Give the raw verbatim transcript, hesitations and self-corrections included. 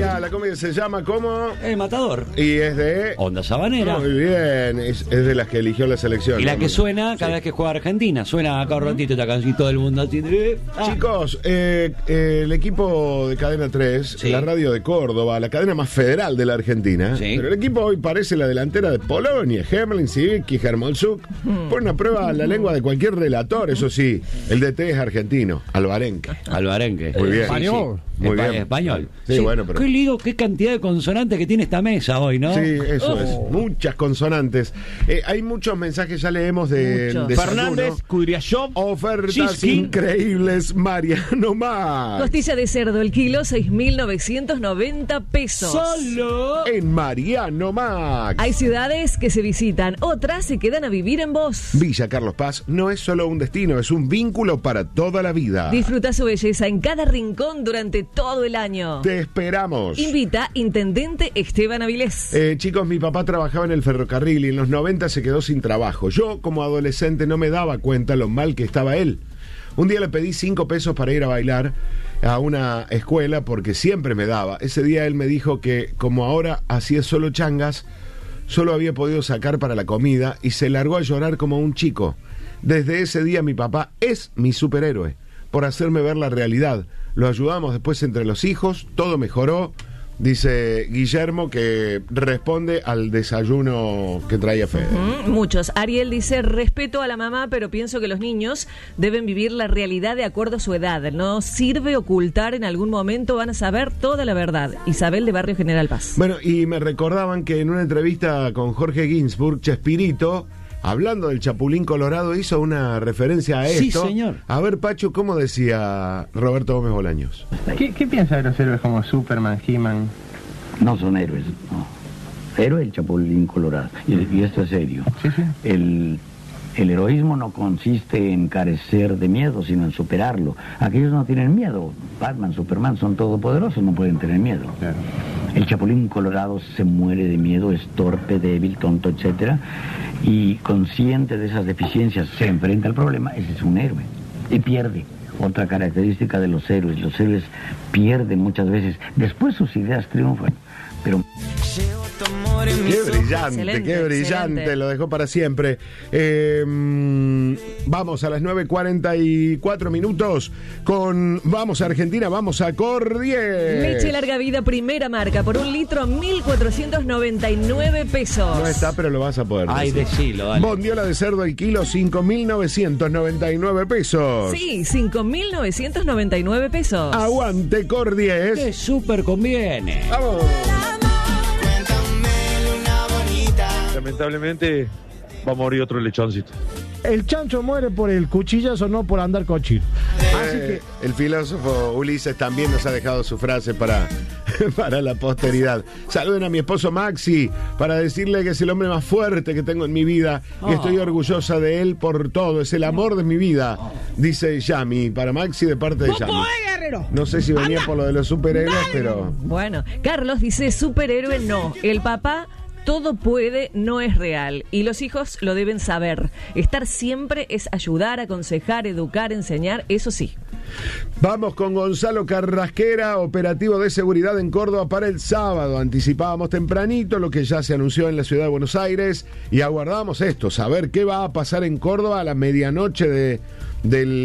comedia, la comedia se llama ¿cómo? El Matador. Y es de... Onda Sabanera. Muy bien, es, es de las que eligió la selección. Y la ¿no? que suena cada Sí. vez que juega Argentina. Suena acá un ratito esta canción, todo el mundo así. Ah. Chicos, eh, eh, el equipo de Cadena tres, Sí. la radio de Córdoba, la cadena más federal de la Argentina, Sí. pero el equipo hoy parece la delantera de Polonia, Hemlin, Sivicki, Hermolzuk. Pone a prueba la lengua de cualquier relator, eso sí. El D T es argentino, Alvarenque. Alvarenque. Muy bien. Español. Muy Espa- bien. Español. Sí, bueno, pero... Qué lío, qué cantidad de consonantes que tiene esta mesa hoy, ¿no? Sí, eso Oh. es. Muchas consonantes. Eh, hay muchos mensajes, ya leemos de Muchos. desayuno. Fernández, Kudryashov, Ofertas Chiskin. increíbles, Mariano Max. Costilla de cerdo, el kilo, seis mil novecientos noventa pesos. Solo. En Mariano Max. Hay ciudades que se visitan, otras se quedan a vivir en vos. Villa Carlos Paz no es solo un destino, es un vínculo para toda la vida. Disfruta su belleza en cada rincón durante todo el año. Te esperamos. Invita Intendente Esteban Avilés. Eh, chicos, mi papá trabajaba en el ferrocarril y en los noventa se quedó sin trabajo. Yo, como adolescente, no me daba cuenta lo mal que estaba él. Un día le pedí cinco pesos para ir a bailar a una escuela porque siempre me daba. Ese día él me dijo que, como ahora hacía solo changas, solo había podido sacar para la comida y se largó a llorar como un chico. Desde ese día mi papá es mi superhéroe, por hacerme ver la realidad. Lo ayudamos después entre los hijos, todo mejoró. Dice Guillermo, que responde al desayuno que traía Fede. Mm, muchos. Ariel dice, respeto a la mamá, pero pienso que los niños deben vivir la realidad de acuerdo a su edad. No sirve ocultar, en algún momento van a saber toda la verdad. Isabel de Barrio General Paz. Bueno, y me recordaban que en una entrevista con Jorge Ginsburg, Chespirito, hablando del Chapulín Colorado, hizo una referencia a Sí, esto. señor. A ver, Pacho, ¿cómo decía Roberto Gómez Bolaños? ¿Qué, qué piensa de los héroes como Superman, He-Man? No son héroes, no. Héroe el Chapulín Colorado. Y, y esto es serio. Sí, sí. El, el heroísmo no consiste en carecer de miedo, sino en superarlo. Aquellos no tienen miedo. Batman, Superman son todopoderosos, no pueden tener miedo. Claro. El Chapulín Colorado se muere de miedo, es torpe, débil, tonto, etcétera. Y consciente de esas deficiencias, se enfrenta al problema. Ese es un héroe. Y pierde. Otra característica de los héroes. Los héroes pierden muchas veces. Después sus ideas triunfan. Pero... Qué brillante, Excelente, qué brillante, excelente. lo dejó para siempre. Eh, mm, vamos a las nueve cuarenta y cuatro minutos con Vamos a Argentina, vamos a Cordier. Leche larga vida, primera marca, por un litro, mil cuatrocientos noventa y nueve pesos. No está, pero lo vas a poder Ay, decir. decilo, dale. Bondiola de cerdo el kilo, cinco mil novecientos noventa y nueve pesos. Sí, cinco mil novecientos noventa y nueve pesos. Aguante Cordier. Te súper conviene. Vamos. Lamentablemente va a morir otro lechoncito. El chancho muere por el cuchillazo, no por andar cochino. Así Eh, que el filósofo Ulises también nos ha dejado su frase para, para la posteridad. Saluden a mi esposo Maxi para decirle que es el hombre más fuerte que tengo en mi vida y Oh. estoy orgullosa de él por todo. Es el amor de mi vida, dice Yami. Para Maxi de parte de Yami. No sé si venía por lo de los superhéroes, pero... Bueno, Carlos dice, superhéroe no. El papá todo puede, no es real. Y los hijos lo deben saber. Estar siempre es ayudar, aconsejar, educar, enseñar, eso sí. Vamos con Gonzalo Carrasquera, operativo de seguridad en Córdoba para el sábado. Anticipábamos tempranito lo que ya se anunció en la ciudad de Buenos Aires y aguardamos esto, saber qué va a pasar en Córdoba a la medianoche de, del